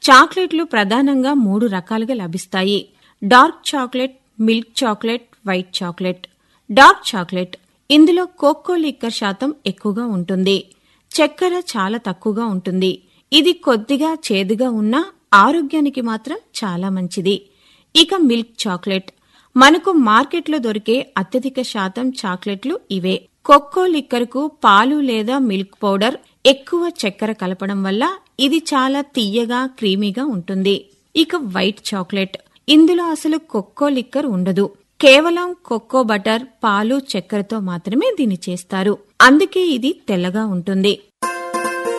చాక్లెట్లు ప్రధానంగా 3 రకాలుగా లభిస్తాయి. Dark chocolate, milk chocolate, white chocolate. Dark chocolate ఇందులో కోకో లిక్కర్ శాతం ఎక్కువగా ఉంటుంది. చక్కెర చాలా తక్కువగా ఉంటుంది. ఇది కొద్దిగా చేదుగా ఉన్నా ఆరోగ్యానికి మాత్రం చాలా మంచిది. ఇక మిల్క్ చాక్లెట్ మనకు మార్కెట్లో దొరికే అత్యధిక శాతం చాక్లెట్లు ఇవే. కోకో లిక్కర్కు పాలు లేదా మిల్క్ పౌడర్ ఎక్కువ చక్కెర కలపడం వల్ల ఇది చాలా తియ్యగా క్రీమీగా ఉంటుంది. ఇక వైట్ చాక్లెట్ ఇందులో అసలు కోకో లిక్కర్ ఉండదు. కేవలం కోకో బటర్, పాలు, చక్కెరతో మాత్రమే దీన్ని చేస్తారు. అందుకే ఇది తెల్లగా ఉంటుంది.